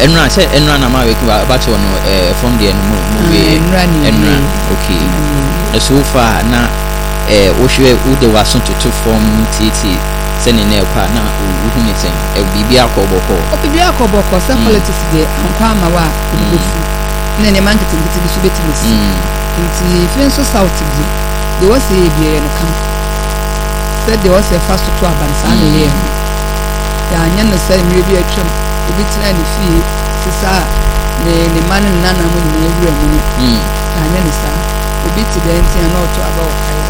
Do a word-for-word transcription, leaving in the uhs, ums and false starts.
enra say enra na ma we ki ba che no eh from the movie enra okay so far na eh wo hwe wo de waso to from titi sene na kwa na wo hu ne sen e bibi akoboko o bibi akoboko say politics de ankwa ama wa wo fu na ne man kete kete so betimi si nti fin so south bi de wo say bi e no kam said de wo say fast to abansa na ye ya anya na say mi bi atwam obi tena ne fie sisa ne ne man na na mu ne ewura mu ya anya ne sa obi ti de ntia na oto aba o kai